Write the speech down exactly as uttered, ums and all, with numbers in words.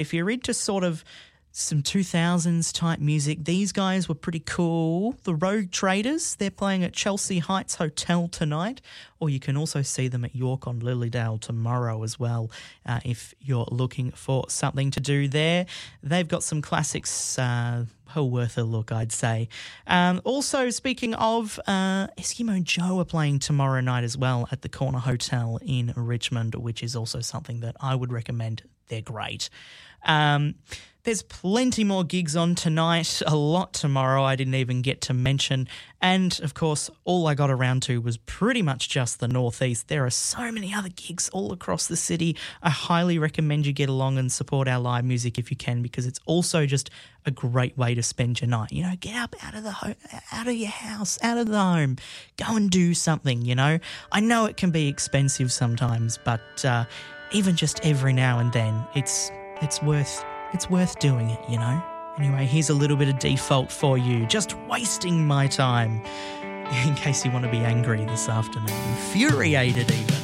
If you're into sort of some two thousands type music, these guys were pretty cool. The Rogue Traders, they're playing at Chelsea Heights Hotel tonight, or you can also see them at York on Lilydale tomorrow as well, uh, if you're looking for something to do there. They've got some classics, uh, well worth a look, I'd say. Um, also, speaking of, uh, Eskimo Joe are playing tomorrow night as well at the Corner Hotel in Richmond, which is also something that I would recommend. They're great. Um, there's plenty more gigs on tonight, a lot tomorrow I didn't even get to mention. And, of course, all I got around to was pretty much just the Northeast. There are so many other gigs all across the city. I highly recommend you get along and support our live music if you can, because it's also just a great way to spend your night. You know, get up out of the ho- out of your house, out of the home. Go and do something, you know. I know it can be expensive sometimes, but uh, even just every now and then, it's it's worth it's worth doing it, you know. Anyway, here's a little bit of Default for you. Just wasting my time. In case you want to be angry this afternoon. Infuriated even.